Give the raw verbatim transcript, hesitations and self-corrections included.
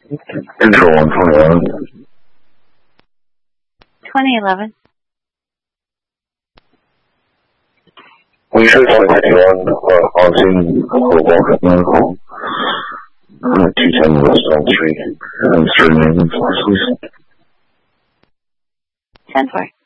Control one twenty eleven. twenty eleven. We should one fifty-one, uh, on scene, Walker Medical. Uh, two ten West Elm Street. And three names, please. ten four.